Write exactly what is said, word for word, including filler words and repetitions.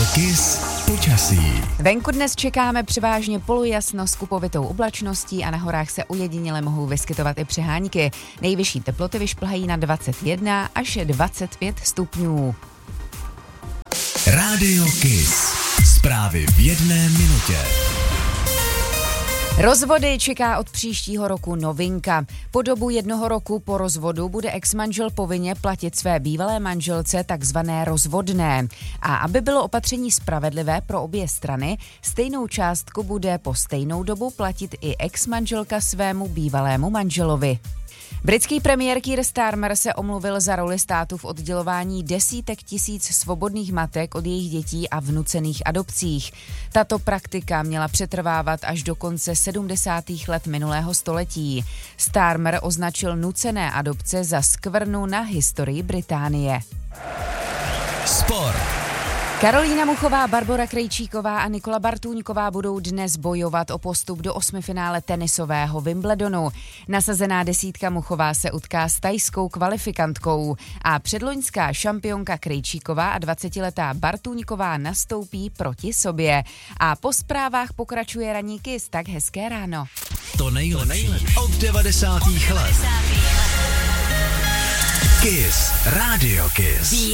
Kiss počasí. Venku dnes čekáme převážně polojasno s kupovitou oblačností a na horách se ujediněle mohou vyskytovat i přehánky. Nejvyšší teploty vyšplhají na dvacet jedna až dvacet pět stupňů. Rádio Kiss. Zprávy v jedné minutě. Rozvody čeká od příštího roku novinka. Po dobu jednoho roku po rozvodu bude exmanžel povinně platit své bývalé manželce takzvané rozvodné. A aby bylo opatření spravedlivé pro obě strany, stejnou částku bude po stejnou dobu platit i exmanželka svému bývalému manželovi. Britský premiér Keir Starmer se omluvil za roli státu v oddělování desítek tisíc svobodných matek od jejich dětí a vnucených adopcích. Tato praktika měla přetrvávat až do konce sedmdesátých let minulého století. Starmer označil nucené adopce za skvrnu na historii Británie. Sport. Karolína Muchová, Barbora Krejčíková a Nikola Bartůňková budou dnes bojovat o postup do osmifinále tenisového Wimbledonu. Nasazená desítka Muchová se utká s tajskou kvalifikantkou a předloňská šampionka Krejčíková a dvacetiletá Bartůňková nastoupí proti sobě. A po zprávách pokračuje ranní Kiss, tak hezké ráno. To nejlepší od devadesátých let. Kiss, Rádio Kiss.